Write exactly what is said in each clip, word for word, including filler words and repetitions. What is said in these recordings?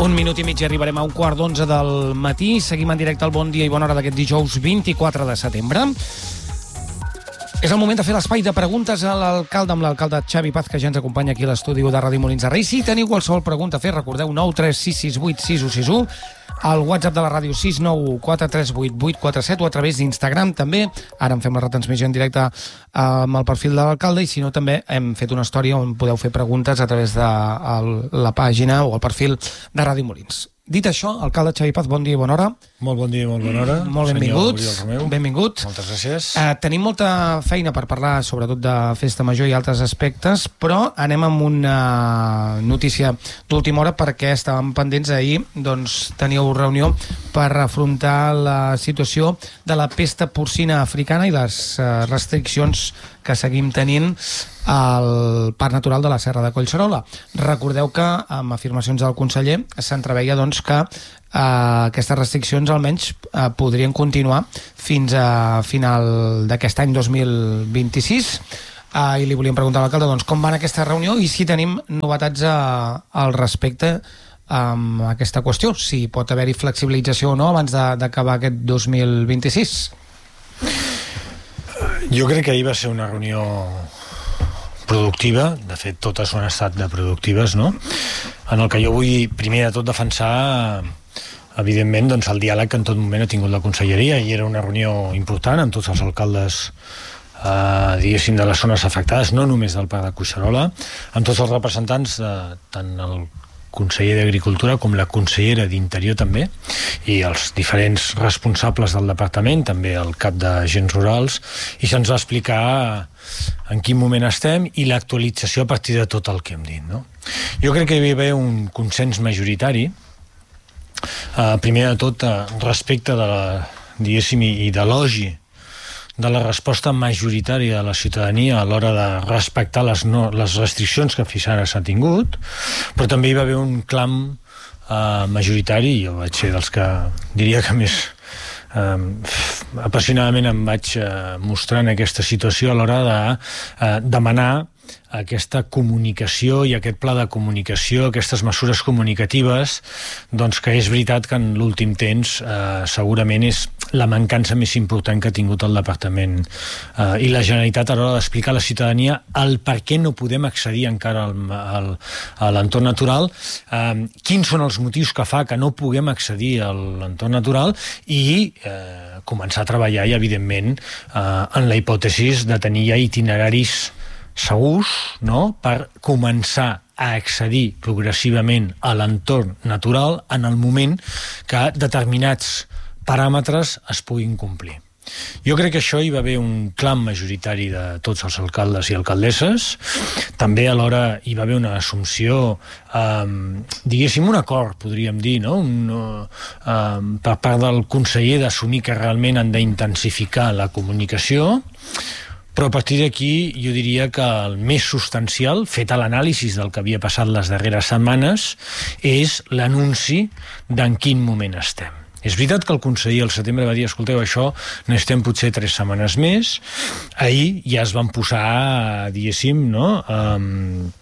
Un minut i mig i arribarem a un quart d'onze del matí. Seguim en directe al Bon Dia i Bona Hora d'aquest dijous vint-i-quatre de setembre. És el moment de fer l'espai de preguntes a l'alcalde, amb l'alcalde Xavi Paz, que ja ens acompanya aquí a l'estudi de Ràdio Molins de Rei. Si teniu qualsevol pregunta a fer, recordeu nou tres sis sis vuit sis u sis u, al WhatsApp de la ràdio sis nou quatre tres vuit vuit quatre set o a través d'Instagram també. Ara en fem la retransmissió en directe amb el perfil de l'alcalde i si no també hem fet una història on podeu fer preguntes a través de la pàgina o el perfil de Ràdio Molins. Dit això, alcalde Xavi Paz, bon dia i bona hora. Molt bon dia i molt bona hora. Molt benvingut. Benvingut. Moltes gràcies. Eh, tenim molta feina per parlar, sobretot de Festa Major i altres aspectes, però anem amb una notícia d'última hora perquè estàvem pendents ahir, doncs teníeu reunió per afrontar la situació de la pesta porcina africana i les eh, restriccions que seguim tenint al Parc Natural de la Serra de Collserola. Recordeu que, amb afirmacions del conseller, s'entreveia doncs, que eh, aquestes restriccions almenys eh, podrien continuar fins a final d'aquest any dos mil vint-i-sis. Eh, I li volíem preguntar a l'alcalde doncs, com va anar aquesta reunió i si tenim novetats a, al respecte amb aquesta qüestió, si pot haver-hi flexibilització o no abans d'acabar aquest dos mil vint-i-sis. Jo crec que ahir va ser una reunió productiva, de fet totes han estat de productives, no? En el que jo vull primer de tot defensar evidentment doncs, el diàleg que en tot moment ha tingut la conselleria, i era una reunió important amb tots els alcaldes eh, diguéssim de les zones afectades, no només del Parc de Collserola, amb tots els representants de, tant el conseller d'Agricultura com la consellera d'Interior també, i els diferents responsables del departament, també el cap d'Agents Rurals, i se'ns va explicar en quin moment estem i l'actualització a partir de tot el que hem dit, no? Jo crec que hi va haver un consens majoritari, eh, primer de tot eh, respecte de la, diguéssim, i d'elogi de la resposta majoritària de la ciutadania a l'hora de respectar les, no, les restriccions que fins ara s'ha tingut, però també hi va haver un clam eh, majoritari, i jo vaig ser dels que diria que més eh, apassionadament em vaig eh, mostrar en aquesta situació a l'hora de eh, demanar aquesta comunicació i aquest pla de comunicació, aquestes mesures comunicatives, doncs que és veritat que en l'últim temps eh, segurament és la mancança més important que ha tingut el Departament eh, i la Generalitat a l'hora d'explicar a la ciutadania el per què no podem accedir encara al, al, a l'entorn natural, eh, quins són els motius que fa que no puguem accedir a l'entorn natural i eh, començar a treballar i, evidentment, eh, en la hipòtesi de tenir ja itineraris segurs, no?, per començar a accedir progressivament a l'entorn natural en el moment que determinats paràmetres es puguin complir. Jo crec que això hi va haver un clam majoritari de tots els alcaldes i alcaldesses. També alhora hi va haver una assumpció, eh, diguéssim, un acord, podríem dir, no? Un, eh, per part del conseller d'assumir que realment han d'intensificar la comunicació. Però a partir d'aquí jo diria que el més substancial, fet a l'anàlisi del que havia passat les darreres setmanes, és l'anunci d'en quin moment estem. És veritat que el conseller al setembre va dir, escolteu, això necessitem potser tres setmanes més. Ahir ja es van posar, diguéssim, no?, um,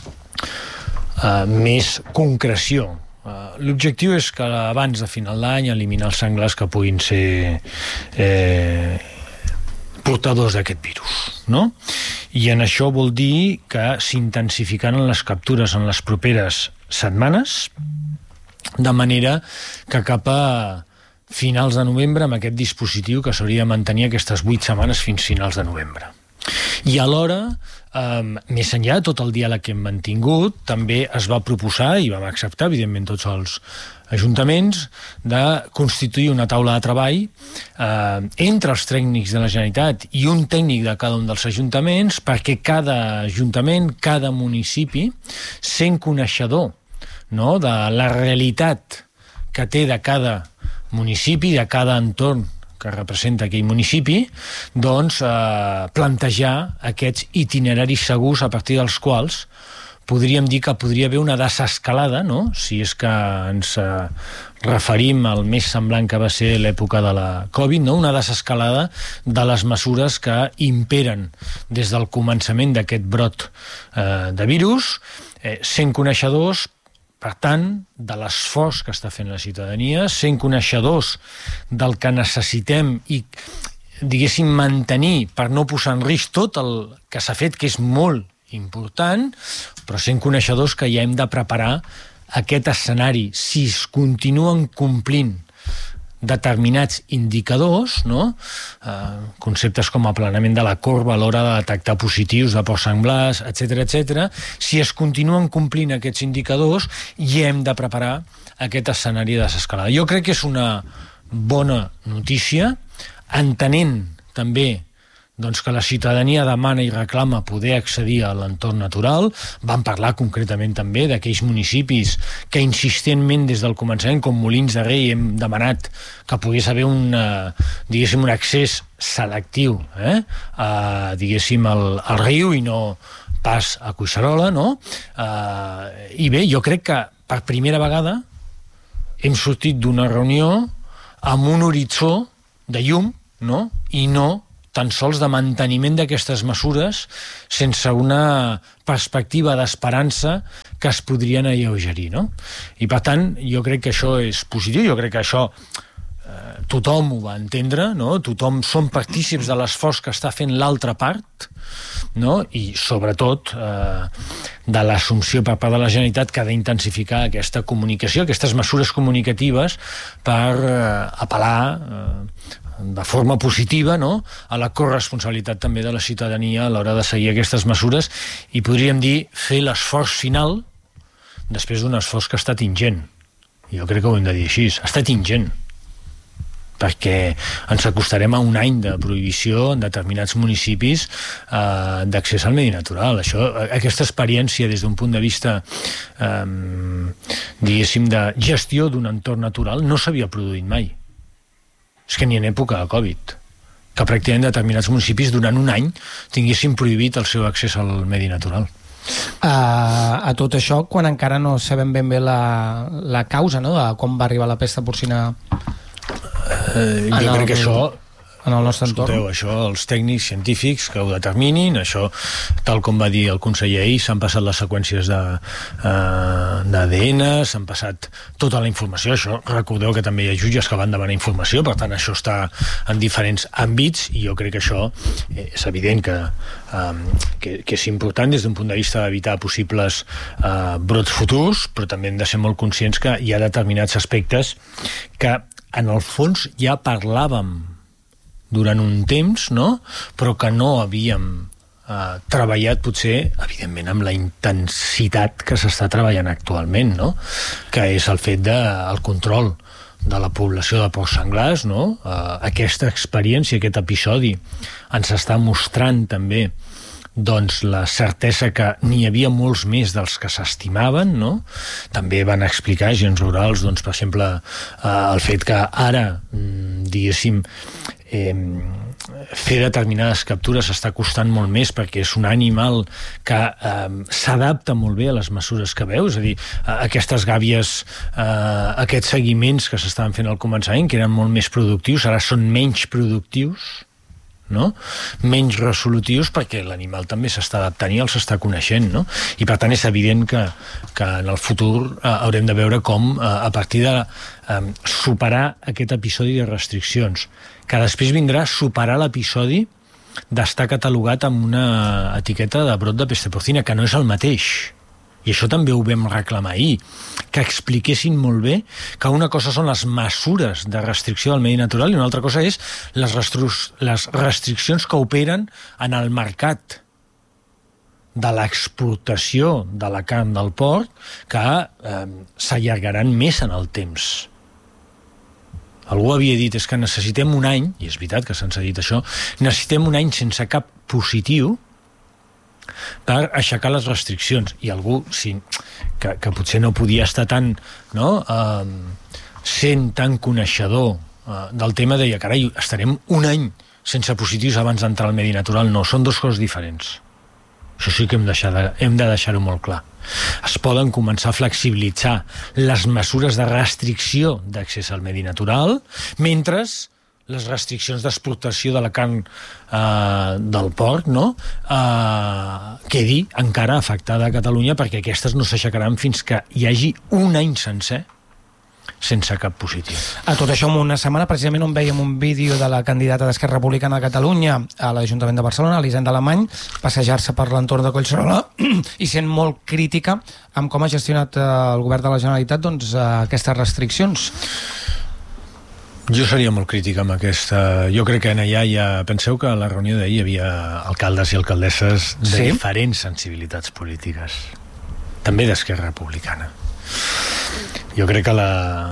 uh, més concreció. Uh, l'objectiu és que abans de final d'any eliminar els senglars que puguin ser eh, portadors d'aquest virus, no? I en això vol dir que s'intensificaran les captures en les properes setmanes, de manera que cap a finals de novembre, amb aquest dispositiu que s'hauria de mantenir aquestes vuit setmanes fins finals de novembre. I alhora, eh, més enllà de tot el diàleg que hem mantingut, també es va proposar, i vam acceptar, evidentment, tots els ajuntaments, de constituir una taula de treball eh, entre els tècnics de la Generalitat i un tècnic de cada un dels ajuntaments, perquè cada ajuntament, cada municipi, sent coneixedor, no?, de la realitat que té de cada municipi, de cada entorn que representa aquell municipi, doncs eh, plantejar aquests itineraris segurs a partir dels quals podríem dir que podria haver una desescalada, no?, si és que ens eh, referim al més semblant que va ser l'època de la Covid, no?, una desescalada de les mesures que imperen des del començament d'aquest brot eh, de virus, eh, sent coneixedors per tant, de l'esforç que està fent la ciutadania, sent coneixedors del que necessitem i, diguéssim, mantenir per no posar en risc tot el que s'ha fet, que és molt important, però sent coneixedors que ja hem de preparar aquest escenari. Si es continuen complint determinats indicadors, no? eh, conceptes com aplanament de la corba a l'hora de detectar positius de porcs senglars, etcètera, etcètera, si es continuen complint aquests indicadors, ja hem de preparar aquest escenari de desescalada. Jo crec que és una bona notícia, entenent també doncs, que la ciutadania demana i reclama poder accedir a l'entorn natural. Vam parlar concretament també d'aquells municipis que insistentment des del començament, com Molins de Rei, hem demanat que pogués haver un, diguéssim, un accés selectiu eh? a, diguéssim, al, al riu i no pas a Collserola, no? Uh, I bé, jo crec que per primera vegada hem sortit d'una reunió amb un horitzó de llum, no? I no tan sols de manteniment d'aquestes mesures sense una perspectiva d'esperança que es podrien alleugerir, no? I per tant, jo crec que això és positiu, jo crec que això eh, tothom ho va entendre, no? Tothom som partícips de l'esforç que està fent l'altra part, no? I sobretot eh, de l'assumpció per part de la Generalitat que ha d'intensificar aquesta comunicació, aquestes mesures comunicatives per eh, apel·lar eh, de forma positiva, no?, a la corresponsabilitat també de la ciutadania a l'hora de seguir aquestes mesures i podríem dir fer l'esforç final després d'un esforç que ha estat ingent. Jo crec que ho hem de dir així, ha estat ingent, perquè ens acostarem a un any de prohibició en determinats municipis eh, d'accés al medi natural. Això, aquesta experiència des d'un punt de vista eh, diguéssim de gestió d'un entorn natural no s'havia produït mai. És que ni en època de Covid, que pràcticament determinats municipis durant un any tinguessin prohibit el seu accés al medi natural. Uh, a tot això, quan encara no sabem ben bé la, la causa, no?, de com va arribar la pesta porcina uh, jo crec que això en el nostre entorn. Escolteu, això els tècnics científics que ho determinin, això, tal com va dir el conseller ahir, s'han passat les seqüències de, uh, d'A D N, s'han passat tota la informació, això, recordeu que també hi ha jutges que van demanar informació, per tant això està en diferents àmbits i jo crec que això és evident que, um, que, que és important des d'un punt de vista d'evitar possibles uh, brots futurs, però també hem de ser molt conscients que hi ha determinats aspectes que en el fons ja parlàvem durant un temps, no?, però que no havíem eh, treballat potser, evidentment, amb la intensitat que s'està treballant actualment, no?, que és el fet del de, control de la població de porcs senglars, no?, eh, aquesta experiència, aquest episodi ens està mostrant també doncs la certesa que n'hi havia molts més dels que s'estimaven, no? També van explicar agents rurals, doncs, per exemple, eh, el fet que ara, diguéssim, eh, fer determinades captures està costant molt més perquè és un animal que eh, s'adapta molt bé a les mesures que veu, és a dir, eh, aquestes gàbies, eh, aquests seguiments que s'estaven fent al començament, que eren molt més productius, ara són menys productius, no?, menys resolutius perquè l'animal també s'està adaptant i els està coneixent, no? I per tant és evident que, que en el futur eh, haurem de veure com eh, a partir de eh, superar aquest episodi de restriccions, que després vindrà superar l'episodi d'estar catalogat amb una etiqueta de brot de pesta porcina, que no és el mateix. I això també ho vam reclamar ahir, que expliquessin molt bé que una cosa són les mesures de restricció del medi natural i una altra cosa és les, les restriccions que operen en el mercat de l'exportació de la carn del porc, que eh, s'allargaran més en el temps. Algú havia dit, és que necessitem un any, i és veritat que se'ns ha dit això, necessitem un any sense cap positiu per aixecar les restriccions. I algú, sí, que, que potser no podia estar tan, no, eh, sent tan coneixedor eh, del tema, deia, carai, estarem un any sense positius abans d'entrar al medi natural. No, són dues coses diferents. Això sí que hem, deixat de, hem de deixar-ho molt clar. Es poden començar a flexibilitzar les mesures de restricció d'accés al medi natural, mentre les restriccions d'exportació de la carn eh, del porc, no? Eh, quedi encara afectada a Catalunya, perquè aquestes no s'aixecaran fins que hi hagi un any sencer sense cap positiu. A tot això, en una setmana, precisament on veiem un vídeo de la candidata d'Esquerra Republicana de Catalunya a l'Ajuntament de Barcelona, Elisenda Alemany, passejar-se per l'entorn de Collserola i sent molt crítica amb com ha gestionat el govern de la Generalitat doncs, aquestes restriccions. Jo seria molt crític amb aquesta... Jo crec que en allà ja... Penseu que a la reunió d'ahir hi havia alcaldes i alcaldesses de sí? diferents sensibilitats polítiques, també d'Esquerra Republicana. Jo crec que la...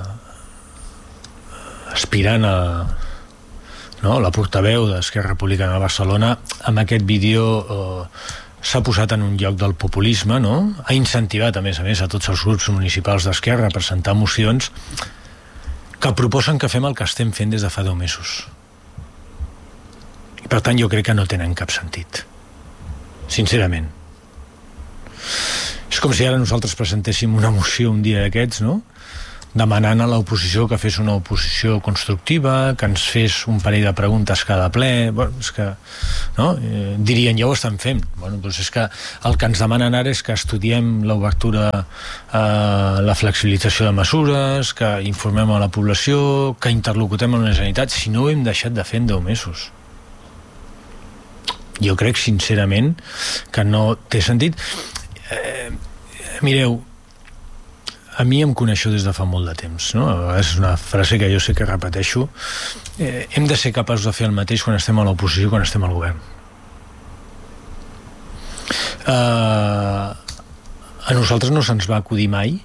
aspirant a... no? la portaveu d'Esquerra Republicana a Barcelona, amb aquest vídeo eh, s'ha posat en un lloc del populisme, no? Ha incentivat, a més a més, a tots els grups municipals d'Esquerra a presentar mocions que proposen que fem el que estem fent des de fa deu mesos. I per tant jo crec que no tenen cap sentit. Sincerament. És com si ara nosaltres presentéssim una moció un dia d'aquests, no? Demanant a l'oposició que fes una oposició constructiva, que ens fes un parell de preguntes cada ple. Bueno, és que, no? Eh, dirien, ja ho estan fent. Bueno, doncs és que el que ens demanen ara és que estudiem l'obertura, eh, la flexibilització de mesures, que informem a la població, que interlocutem amb la Generalitat, si no ho hem deixat de fer en deu mesos. Jo crec, sincerament, que no té sentit. Eh, mireu, a mi em coneixo des de fa molt de temps, no? És una frase que jo sé que repeteixo. Eh, hem de ser capaços de fer el mateix quan estem a l'oposició i quan estem al govern. Eh, a nosaltres no se'ns va acudir mai,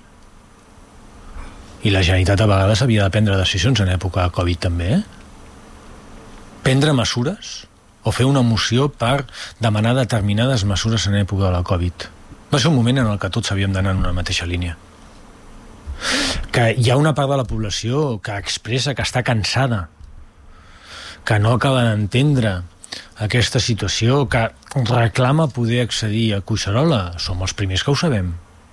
i la Generalitat a vegades havia de prendre decisions en època de Covid també, eh? Prendre mesures o fer una moció per demanar determinades mesures en època de la Covid. Va ser un moment en el que tots havíem d'anar en una mateixa línia. Que hi ha una part de la població que expressa que està cansada, que no acaba d'entendre aquesta situació, que reclama poder accedir a Collserola. Som els primers que ho sabem.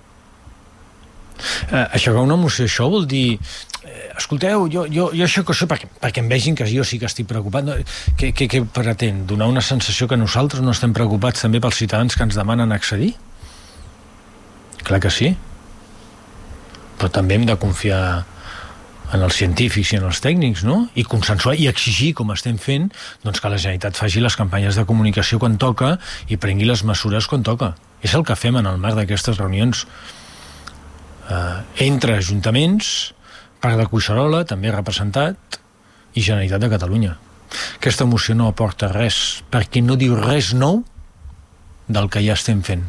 Eh, aixecar una moció, això vol dir eh, escolteu, jo, jo, jo això que això perquè, perquè em vegin que jo sí que estic preocupat. No, què, què, què pretén? Donar una sensació que nosaltres no estem preocupats també pels ciutadans que ens demanen accedir? Clar que sí. Però també hem de confiar en els científics i en els tècnics, no? I consensuar i exigir, com estem fent, doncs que la Generalitat faci les campanyes de comunicació quan toca i prengui les mesures quan toca. És el que fem en el marc d'aquestes reunions eh, entre ajuntaments, Parc de Collserola, també representat, i Generalitat de Catalunya. Aquesta moció no aporta res, perquè no diu res nou del que ja estem fent.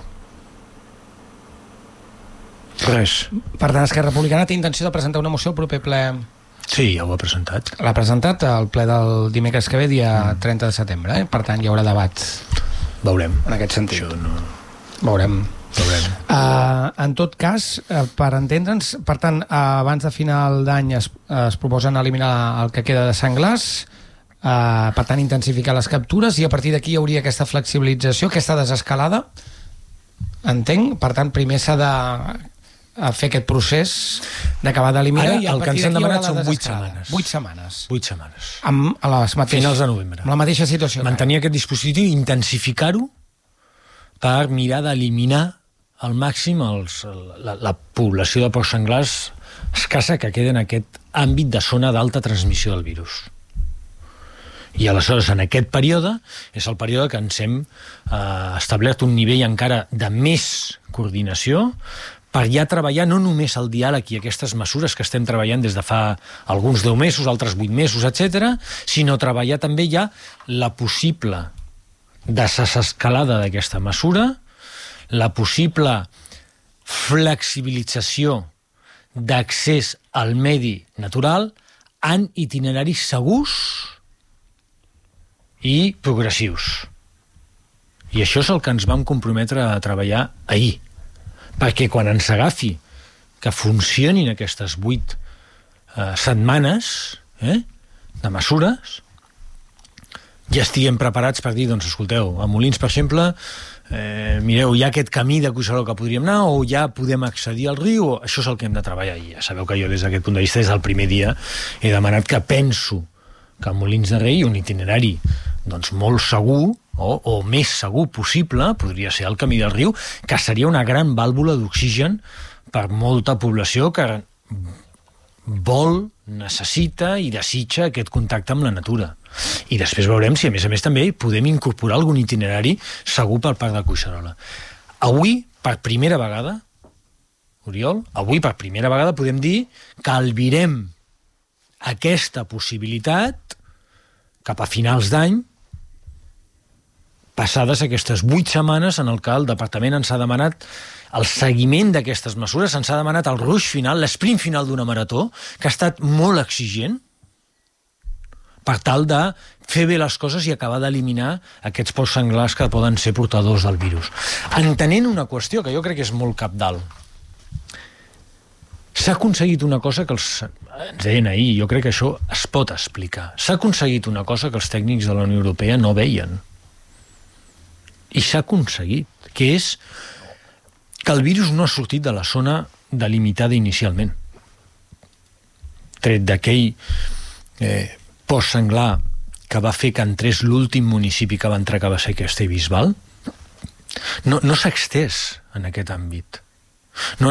Res. Per tant, Esquerra Republicana té intenció de presentar una moció al proper ple. Sí, ja ho ha presentat. L'ha presentat al ple del dimecres que ve, dia mm. trenta de setembre, eh? Per tant, hi haurà debat. Veurem. En aquest sentit. Això no... Veurem. Veurem. Uh, en tot cas, uh, per entendre'ns, per tant, uh, abans de final d'any es, uh, es proposen eliminar el que queda de senglars, uh, per tant, intensificar les captures, i a partir d'aquí hi hauria aquesta flexibilització, aquesta desescalada, entenc. Per tant, primer s'ha de a fer aquest procés d'acabar d'eliminar. Ara, i el que ens han demanat són vuit setmanes. Vuit setmanes. Vuit setmanes. Amb a les mateixes, finals de novembre. Amb la mateixa situació. Mantenir aquest dispositiu i intensificar-ho per mirar d'eliminar al màxim els, la, la població de porcs senglars escassa que queda en aquest àmbit de zona d'alta transmissió del virus. I aleshores, en aquest període, és el període que ens hem eh, establert un nivell encara de més coordinació per ja treballar no només el diàleg i aquestes mesures que estem treballant des de fa alguns deu mesos, altres vuit mesos, etcètera, sinó treballar també ja la possible desescalada d'aquesta mesura, la possible flexibilització d'accés al medi natural en itineraris segurs i progressius. I això és el que ens vam comprometre a treballar ahir. Perquè quan ens agafi que funcionin aquestes vuit eh, setmanes eh, de mesures, ja estiguem preparats per dir, doncs, escolteu, a Molins, per exemple, eh, mireu, hi ha aquest camí de Collserola que podríem anar, o ja podem accedir al riu, o això és el que hem de treballar. I ja sabeu que jo, des d'aquest punt de vista, des del primer dia, he demanat que penso que a Molins de Rei un itinerari doncs, molt segur, o, o més segur possible, podria ser el Camí del Riu, que seria una gran vàlvula d'oxigen per molta població que vol, necessita i desitja aquest contacte amb la natura. I després veurem si, a més a més, també podem incorporar algun itinerari segur pel Parc de Collserola. Avui, per primera vegada, Oriol, avui per primera vegada podem dir que albirem aquesta possibilitat cap a finals d'any, passades aquestes vuit setmanes en el que el departament ens ha demanat el seguiment d'aquestes mesures, ens ha demanat el rush final, l'esprint final d'una marató, que ha estat molt exigent per tal de fer bé les coses i acabar d'eliminar aquests pous senglars que poden ser portadors del virus. Entenent una qüestió que jo crec que és molt cabdal. S'ha aconseguit una cosa que els... ens deien ahir, jo crec que això es pot explicar. S'ha aconseguit una cosa que els tècnics de la Unió Europea no veien. I s'ha aconseguit, que és que el virus no ha sortit de la zona delimitada inicialment. Tret d'aquell eh, pous senglar que va fer que entrés l'últim municipi que va entrar, que va ser Castellbisbal, no, no s'ha extès en aquest àmbit. No